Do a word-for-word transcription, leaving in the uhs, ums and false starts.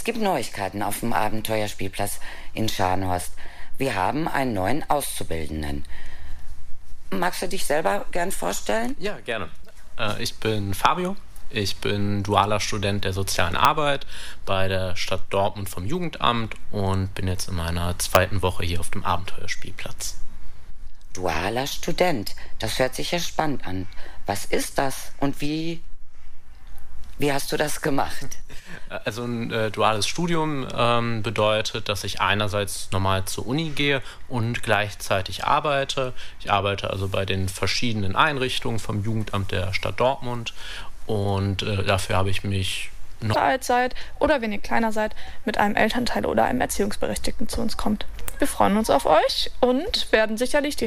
Es gibt Neuigkeiten auf dem Abenteuerspielplatz in Scharnhorst. Wir haben einen neuen Auszubildenden. Magst du dich selber gern vorstellen? Ja, gerne. Äh, ich bin Fabio. Ich bin dualer Student der sozialen Arbeit bei der Stadt Dortmund vom Jugendamt und bin jetzt in meiner zweiten Woche hier auf dem Abenteuerspielplatz. Dualer Student, das hört sich ja spannend an. Was ist das und wie, wie hast du das gemacht? Also ein äh, duales Studium ähm, bedeutet, dass ich einerseits normal zur Uni gehe und gleichzeitig arbeite. Ich arbeite also bei den verschiedenen Einrichtungen vom Jugendamt der Stadt Dortmund und äh, dafür habe ich mich noch alt seid oder wenn ihr kleiner seid, mit einem Elternteil oder einem Erziehungsberechtigten zu uns kommt. Wir freuen uns auf euch und werden sicherlich die